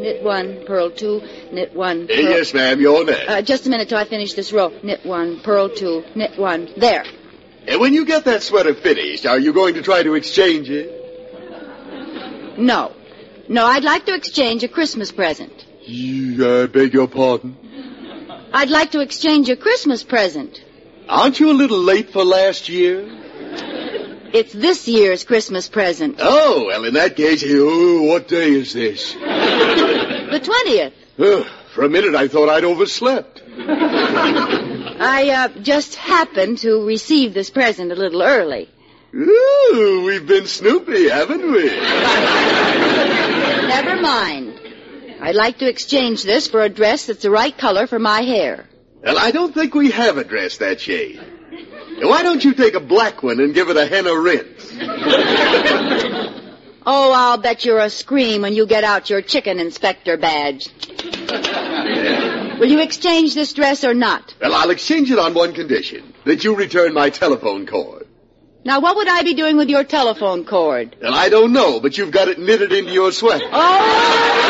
knit 1, purl 2, knit 1, purl... Yes, ma'am, you're next. Just a minute till I finish this row. Knit 1, purl 2, knit 1. There. And when you get that sweater finished, are you going to try to exchange it? No. No, I'd like to exchange a Christmas present. I beg your pardon? I'd like to exchange a Christmas present. Aren't you a little late for last year? It's this year's Christmas present. Oh, well, in that case, what day is this? The 20th. For a minute, I thought I'd overslept. I just happened to receive this present a little early. Ooh, we've been snoopy, haven't we? Never mind. I'd like to exchange this for a dress that's the right color for my hair. Well, I don't think we have a dress that shade. Why don't you take a black one and give it a henna rinse? Oh, I'll bet you're a scream when you get out your chicken inspector badge. Will you exchange this dress or not? Well, I'll exchange it on one condition, that you return my telephone cord. Now, what would I be doing with your telephone cord? Well, I don't know, but you've got it knitted into your sweater. Oh!